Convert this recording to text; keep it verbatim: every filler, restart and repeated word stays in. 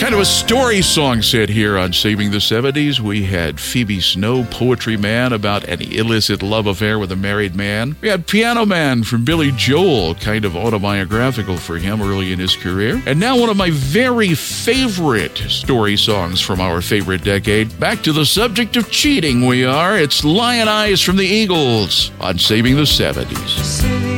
Kind of a story song set here on Saving the seventies. We had Phoebe Snow, Poetry Man, about an illicit love affair with a married man. We had Piano Man from Billy Joel, kind of autobiographical for him early in his career. And now one of my very favorite story songs from our favorite decade. Back to the subject of cheating we are. It's Lion Eyes from the Eagles on Saving the seventies.